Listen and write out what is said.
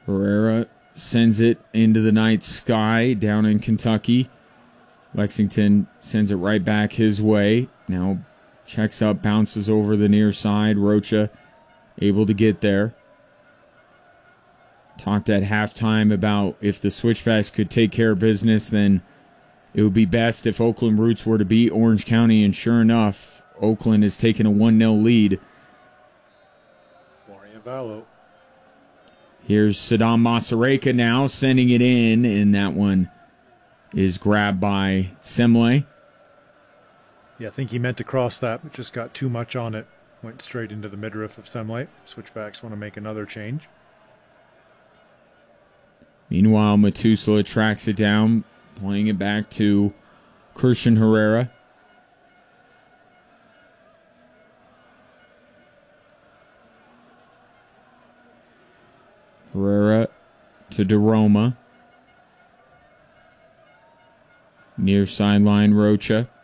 Herrera sends it into the night sky down in Kentucky. Lexington sends it right back his way. Now checks up, bounces over the near side. Rocha able to get there. Talked at halftime about if the Switchbacks could take care of business, then it would be best if Oakland Roots were to beat Orange County, and sure enough, Oakland has taken a 1-0 lead. Florian Vallo. Here's Saddam Masareka now sending it in, and that one is grabbed by Semle. Yeah, I think he meant to cross that, but just got too much on it. Went straight into the midriff of Semle. Switchbacks want to make another change. Meanwhile, Matusela tracks it down, playing it back to Christian Herrera. Herrera to DeRoma. Near sideline, Rocha.